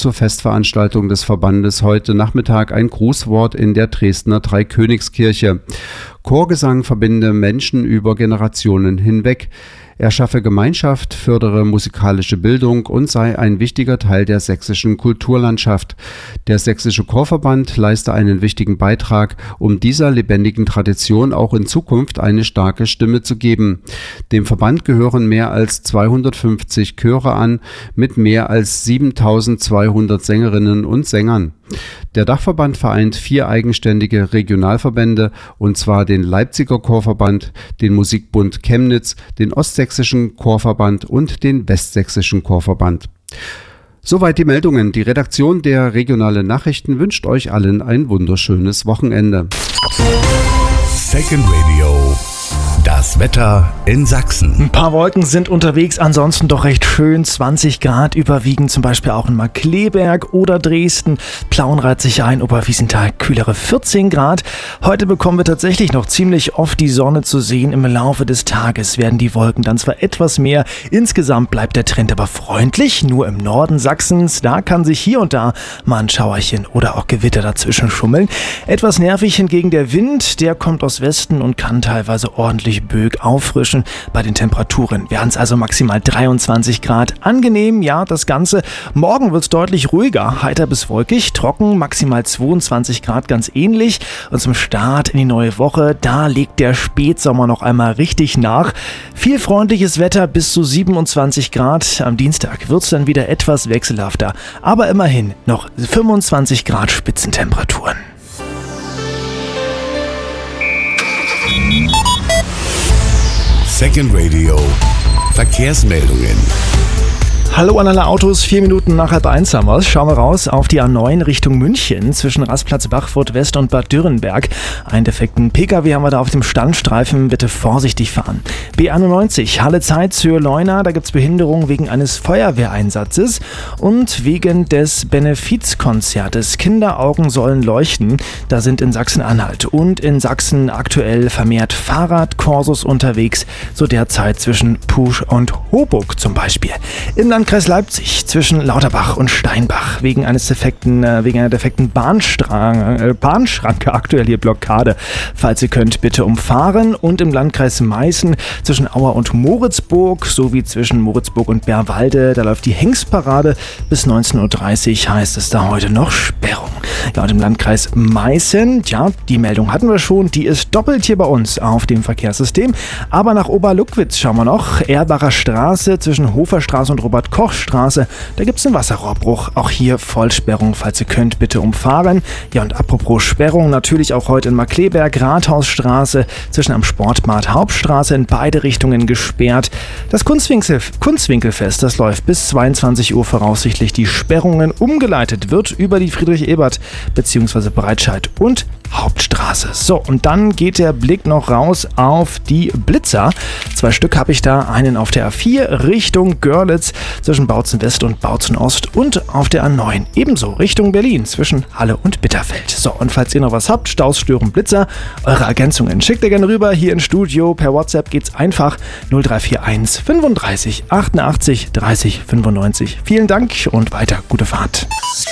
zur Festveranstaltung des Verbandes heute Nachmittag ein Grußwort in der Dresdner Dreikönigskirche. Chorgesang verbinde Menschen über Generationen hinweg. Er schaffe Gemeinschaft, fördere musikalische Bildung und sei ein wichtiger Teil der sächsischen Kulturlandschaft. Der Sächsische Chorverband leiste einen wichtigen Beitrag, um dieser lebendigen Tradition auch in Zukunft eine starke Stimme zu geben. Dem Verband gehören mehr als 250 Chöre an, mit mehr als 7.200 Sängerinnen und Sängern. Der Dachverband vereint 4 eigenständige Regionalverbände, und zwar den Leipziger Chorverband, den Musikbund Chemnitz, den Ostsächsischen Chorverband und den Westsächsischen Chorverband. Soweit die Meldungen. Die Redaktion der Regionalen Nachrichten wünscht euch allen ein wunderschönes Wochenende. Second Radio. Das Wetter in Sachsen. Ein paar Wolken sind unterwegs, ansonsten doch recht schön. 20 Grad überwiegend, zum Beispiel auch in Markkleeberg oder Dresden. Plauen reiht sich ein, Oberwiesenthal kühlere 14 Grad. Heute bekommen wir tatsächlich noch ziemlich oft die Sonne zu sehen. Im Laufe des Tages werden die Wolken dann zwar etwas mehr. Insgesamt bleibt der Trend aber freundlich. Nur im Norden Sachsens, da kann sich hier und da mal ein Schauerchen oder auch Gewitter dazwischen schummeln. Etwas nervig hingegen der Wind, der kommt aus Westen und kann teilweise ordentlich Böig auffrischen. Bei den Temperaturen werden es also maximal 23 Grad. Angenehm, ja, das Ganze. Morgen wird es deutlich ruhiger, heiter bis wolkig, trocken, maximal 22 Grad, ganz ähnlich. Und zum Start in die neue Woche, da legt der Spätsommer noch einmal richtig nach. Viel freundliches Wetter bis zu 27 Grad. Am Dienstag wird es dann wieder etwas wechselhafter, aber immerhin noch 25 Grad Spitzentemperaturen. Second Radio. Verkehrsmeldungen. Hallo an alle Autos, 4 Minuten nach 12:30 haben wir es. Schauen wir raus auf die A9 Richtung München zwischen Rastplatz Bachfurt West und Bad Dürrenberg. Einen defekten Pkw haben wir da auf dem Standstreifen, bitte vorsichtig fahren. B91 Halle-Zeitz-Höhe-Leuna, da gibt es Behinderung wegen eines Feuerwehreinsatzes und wegen des Benefizkonzertes Kinderaugen sollen leuchten. Da sind in Sachsen-Anhalt und in Sachsen aktuell vermehrt Fahrradkursus unterwegs, so derzeit zwischen Pusch und Hoburg zum Beispiel. Im Landkreis Leipzig zwischen Lauterbach und Steinbach wegen einer defekten Bahnschranke aktuell hier Blockade. Falls ihr könnt, bitte umfahren. Und im Landkreis Meißen zwischen Auer und Moritzburg sowie zwischen Moritzburg und Bärwalde, da läuft die Hengstparade. Bis 19:30 Uhr heißt es da heute noch Sperrung. Ja, und im Landkreis Meißen, ja, die Meldung hatten wir schon, die ist doppelt hier bei uns auf dem Verkehrssystem. Aber nach Oberluckwitz schauen wir noch. Erbacher Straße zwischen Hoferstraße und Robert-Koch-Straße, da gibt es einen Wasserrohrbruch. Auch hier Vollsperrung, falls ihr könnt, bitte umfahren. Ja, und apropos Sperrung, natürlich auch heute in Markkleeberg, Rathausstraße zwischen am Sportbad Hauptstraße in beide Richtungen gesperrt. Das Kunstwinkelfest, das läuft bis 22 Uhr voraussichtlich. Die Sperrungen umgeleitet wird über die Friedrich-Ebert bzw. Breitscheid und Hauptstraße. So, und dann geht der Blick noch raus auf die Blitzer. 2 Stück habe ich da. Einen auf der A4 Richtung Görlitz zwischen Bautzen West und Bautzen Ost und auf der A9 ebenso Richtung Berlin zwischen Halle und Bitterfeld. So, und falls ihr noch was habt, Staus, Stören, Blitzer, eure Ergänzungen schickt ihr gerne rüber hier ins Studio. Per WhatsApp geht's einfach 0341 35 88 30 95. Vielen Dank und weiter gute Fahrt.